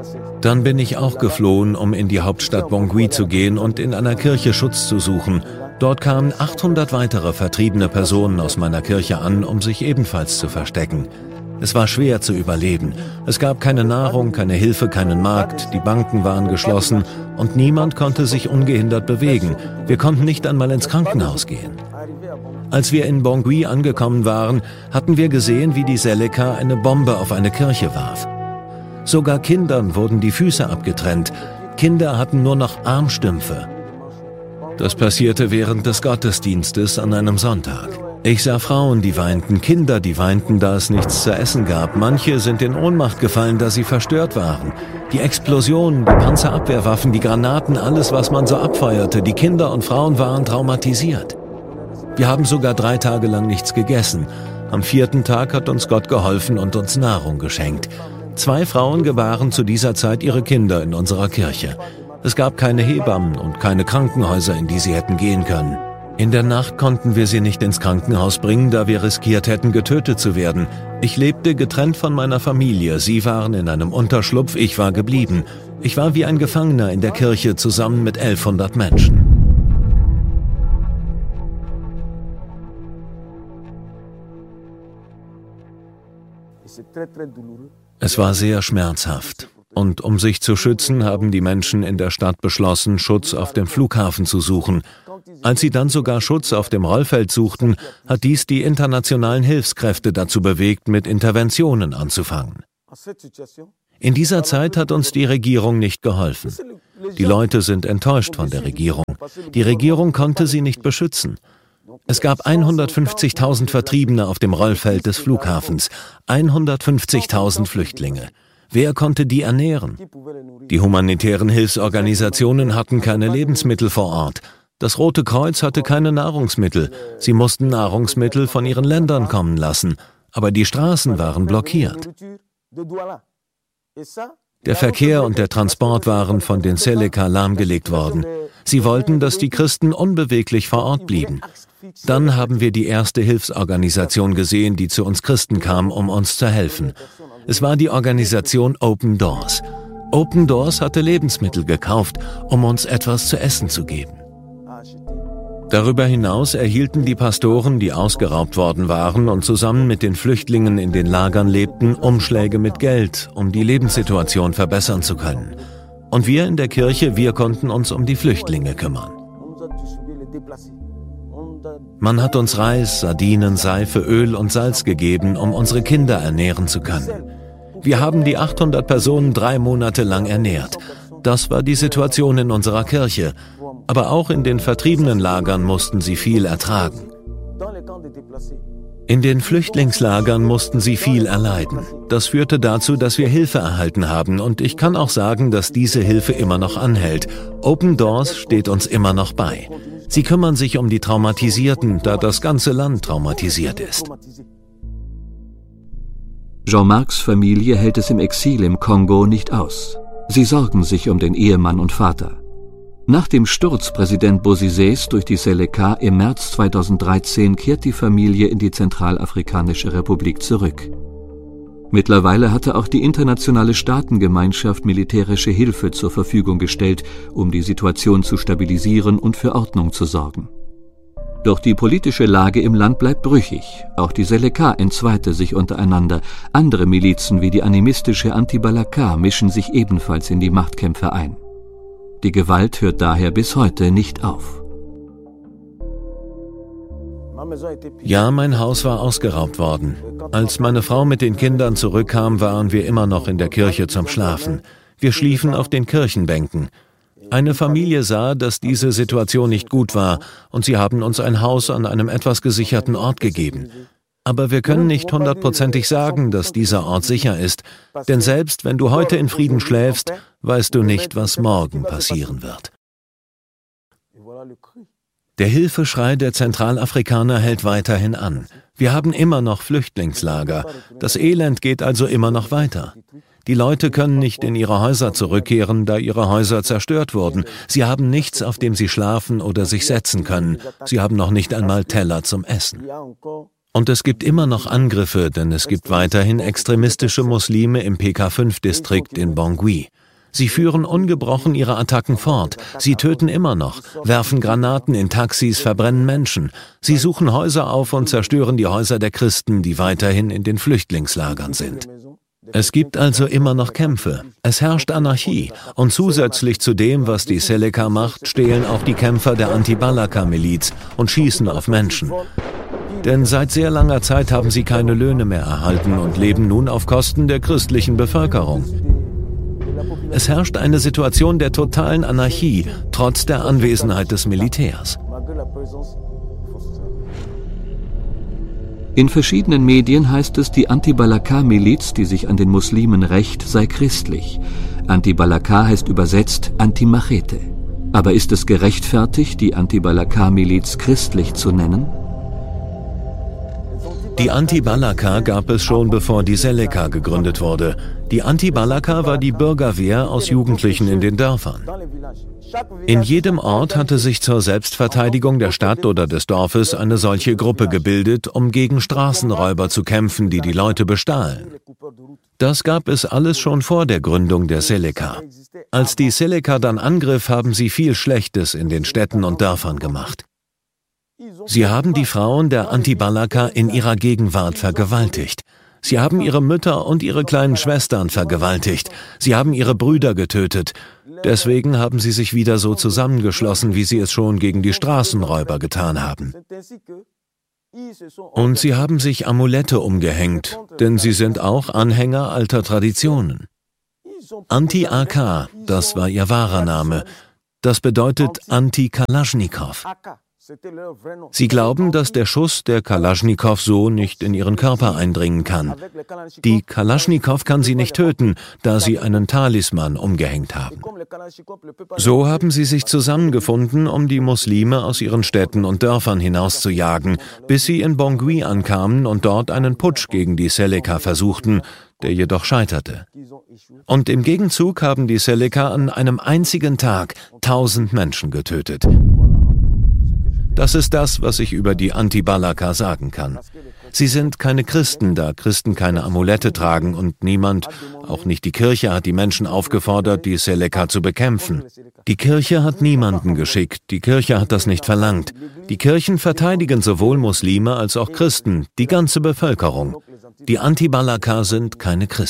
Dann bin ich auch geflohen, um in die Hauptstadt Bangui zu gehen und in einer Kirche Schutz zu suchen. Dort kamen 800 weitere vertriebene Personen aus meiner Kirche an, um sich ebenfalls zu verstecken. Es war schwer zu überleben. Es gab keine Nahrung, keine Hilfe, keinen Markt, die Banken waren geschlossen und niemand konnte sich ungehindert bewegen. Wir konnten nicht einmal ins Krankenhaus gehen. Als wir in Bangui angekommen waren, hatten wir gesehen, wie die Seleka eine Bombe auf eine Kirche warf. Sogar Kindern wurden die Füße abgetrennt. Kinder hatten nur noch Armstümpfe. Das passierte während des Gottesdienstes an einem Sonntag. Ich sah Frauen, die weinten, Kinder, die weinten, da es nichts zu essen gab. Manche sind in Ohnmacht gefallen, da sie verstört waren. Die Explosionen, die Panzerabwehrwaffen, die Granaten, alles, was man so abfeuerte, die Kinder und Frauen waren traumatisiert. Wir haben sogar 3 Tage lang nichts gegessen. Am 4. Tag hat uns Gott geholfen und uns Nahrung geschenkt. 2 Frauen gebaren zu dieser Zeit ihre Kinder in unserer Kirche. Es gab keine Hebammen und keine Krankenhäuser, in die sie hätten gehen können. In der Nacht konnten wir sie nicht ins Krankenhaus bringen, da wir riskiert hätten, getötet zu werden. Ich lebte getrennt von meiner Familie. Sie waren in einem Unterschlupf, ich war geblieben. Ich war wie ein Gefangener in der Kirche zusammen mit 1100 Menschen. Es war sehr schmerzhaft. Und um sich zu schützen, haben die Menschen in der Stadt beschlossen, Schutz auf dem Flughafen zu suchen. Als sie dann sogar Schutz auf dem Rollfeld suchten, hat dies die internationalen Hilfskräfte dazu bewegt, mit Interventionen anzufangen. In dieser Zeit hat uns die Regierung nicht geholfen. Die Leute sind enttäuscht von der Regierung. Die Regierung konnte sie nicht beschützen. Es gab 150.000 Vertriebene auf dem Rollfeld des Flughafens, 150.000 Flüchtlinge. Wer konnte die ernähren? Die humanitären Hilfsorganisationen hatten keine Lebensmittel vor Ort. Das Rote Kreuz hatte keine Nahrungsmittel. Sie mussten Nahrungsmittel von ihren Ländern kommen lassen, aber die Straßen waren blockiert. Der Verkehr und der Transport waren von den Seleka lahmgelegt worden. Sie wollten, dass die Christen unbeweglich vor Ort blieben. Dann haben wir die erste Hilfsorganisation gesehen, die zu uns Christen kam, um uns zu helfen. Es war die Organisation Open Doors. Open Doors hatte Lebensmittel gekauft, um uns etwas zu essen zu geben. Darüber hinaus erhielten die Pastoren, die ausgeraubt worden waren und zusammen mit den Flüchtlingen in den Lagern lebten, Umschläge mit Geld, um die Lebenssituation verbessern zu können. Und wir in der Kirche, wir konnten uns um die Flüchtlinge kümmern. Man hat uns Reis, Sardinen, Seife, Öl und Salz gegeben, um unsere Kinder ernähren zu können. Wir haben die 800 Personen 3 Monate lang ernährt. Das war die Situation in unserer Kirche. Aber auch in den vertriebenen Lagern mussten sie viel ertragen. In den Flüchtlingslagern mussten sie viel erleiden. Das führte dazu, dass wir Hilfe erhalten haben. Und ich kann auch sagen, dass diese Hilfe immer noch anhält. Open Doors steht uns immer noch bei. Sie kümmern sich um die Traumatisierten, da das ganze Land traumatisiert ist. Jean-Marcs Familie hält es im Exil im Kongo nicht aus. Sie sorgen sich um den Ehemann und Vater. Nach dem Sturz Präsident Bozizés durch die Seleka im März 2013 kehrt die Familie in die Zentralafrikanische Republik zurück. Mittlerweile hatte auch die internationale Staatengemeinschaft militärische Hilfe zur Verfügung gestellt, um die Situation zu stabilisieren und für Ordnung zu sorgen. Doch die politische Lage im Land bleibt brüchig. Auch die Seleka entzweite sich untereinander. Andere Milizen wie die animistische Anti-Balaka mischen sich ebenfalls in die Machtkämpfe ein. Die Gewalt hört daher bis heute nicht auf. Ja, mein Haus war ausgeraubt worden. Als meine Frau mit den Kindern zurückkam, waren wir immer noch in der Kirche zum Schlafen. Wir schliefen auf den Kirchenbänken. Eine Familie sah, dass diese Situation nicht gut war, und sie haben uns ein Haus an einem etwas gesicherten Ort gegeben. Aber wir können nicht 100%ig sagen, dass dieser Ort sicher ist, denn selbst wenn du heute in Frieden schläfst, weißt du nicht, was morgen passieren wird. Der Hilfeschrei der Zentralafrikaner hält weiterhin an. Wir haben immer noch Flüchtlingslager. Das Elend geht also immer noch weiter. Die Leute können nicht in ihre Häuser zurückkehren, da ihre Häuser zerstört wurden. Sie haben nichts, auf dem sie schlafen oder sich setzen können. Sie haben noch nicht einmal Teller zum Essen. Und es gibt immer noch Angriffe, denn es gibt weiterhin extremistische Muslime im PK5-Distrikt in Bangui. Sie führen ungebrochen ihre Attacken fort. Sie töten immer noch, werfen Granaten in Taxis, verbrennen Menschen. Sie suchen Häuser auf und zerstören die Häuser der Christen, die weiterhin in den Flüchtlingslagern sind. Es gibt also immer noch Kämpfe. Es herrscht Anarchie. Und zusätzlich zu dem, was die Seleka macht, stehlen auch die Kämpfer der Anti-Balaka-Miliz und schießen auf Menschen. Denn seit sehr langer Zeit haben sie keine Löhne mehr erhalten und leben nun auf Kosten der christlichen Bevölkerung. Es herrscht eine Situation der totalen Anarchie, trotz der Anwesenheit des Militärs. In verschiedenen Medien heißt es, die Anti-Balaka-Miliz, die sich an den Muslimen rächt, sei christlich. Anti-Balaka heißt übersetzt Anti-Machete. Aber ist es gerechtfertigt, die Anti-Balaka-Miliz christlich zu nennen? Die Anti-Balaka gab es schon, bevor die Seleka gegründet wurde. Die Anti-Balaka war die Bürgerwehr aus Jugendlichen in den Dörfern. In jedem Ort hatte sich zur Selbstverteidigung der Stadt oder des Dorfes eine solche Gruppe gebildet, um gegen Straßenräuber zu kämpfen, die die Leute bestahlen. Das gab es alles schon vor der Gründung der Seleka. Als die Seleka dann angriff, haben sie viel Schlechtes in den Städten und Dörfern gemacht. Sie haben die Frauen der Anti-Balaka in ihrer Gegenwart vergewaltigt. Sie haben ihre Mütter und ihre kleinen Schwestern vergewaltigt. Sie haben ihre Brüder getötet. Deswegen haben sie sich wieder so zusammengeschlossen, wie sie es schon gegen die Straßenräuber getan haben. Und sie haben sich Amulette umgehängt, denn sie sind auch Anhänger alter Traditionen. Anti-AK, das war ihr wahrer Name. Das bedeutet Anti-Kalaschnikow. Sie glauben, dass der Schuss der Kalaschnikow so nicht in ihren Körper eindringen kann. Die Kalaschnikow kann sie nicht töten, da sie einen Talisman umgehängt haben. So haben sie sich zusammengefunden, um die Muslime aus ihren Städten und Dörfern hinauszujagen, bis sie in Bangui ankamen und dort einen Putsch gegen die Seleka versuchten, der jedoch scheiterte. Und im Gegenzug haben die Seleka an einem einzigen Tag 1000 Menschen getötet. Das ist das, was ich über die Anti-Balaka sagen kann. Sie sind keine Christen, da Christen keine Amulette tragen und niemand, auch nicht die Kirche, hat die Menschen aufgefordert, die Seleka zu bekämpfen. Die Kirche hat niemanden geschickt, die Kirche hat das nicht verlangt. Die Kirchen verteidigen sowohl Muslime als auch Christen, die ganze Bevölkerung. Die Anti-Balaka sind keine Christen.